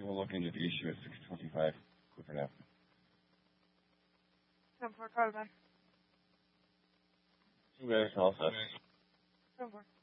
will look into the issue at 625 Clifford Avenue. 10-4, call back. 2 guys, all set. 10-4.